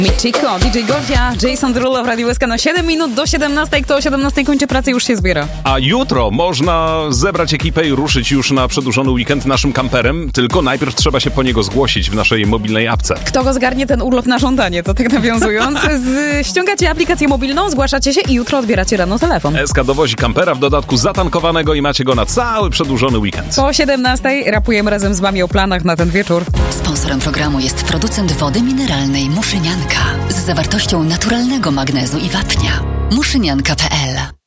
Michiko, DJ Godzia, Jason Derulo w Radiu SK. 7 minut do 17. Kto o 17 kończy pracę, już się zbiera. A jutro można zebrać ekipę i ruszyć już na przedłużony weekend naszym kamperem, tylko najpierw trzeba się po niego zgłosić w naszej mobilnej apce. Kto go zgarnie, ten urlop na żądanie, to tak nawiązując. Ściągacie aplikację mobilną, zgłaszacie się i jutro odbieracie rano telefon. SK dowozi kampera, w dodatku zatankowanego i macie go na cały przedłużony weekend. Po 17 rapujemy razem z wami o planach na ten wieczór. Sponsorem programu jest producent wody mineralnej Muszynianka z zawartością naturalnego magnezu i wapnia. Muszynianka.pl